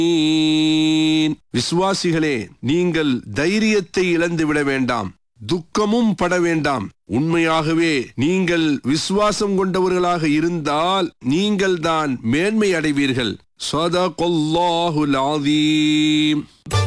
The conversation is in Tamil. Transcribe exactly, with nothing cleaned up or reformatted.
விசுவாசிகளே, நீங்கள் தைரியத்தை இழந்து விட வேண்டாம், துக்கமும் பட வேண்டாம். உண்மையாகவே நீங்கள் விசுவாசம் கொண்டவர்களாக இருந்தால் நீங்கள் தான் மேன்மை அடைவீர்கள். ஸதகல்லாஹுல் அஸீம்.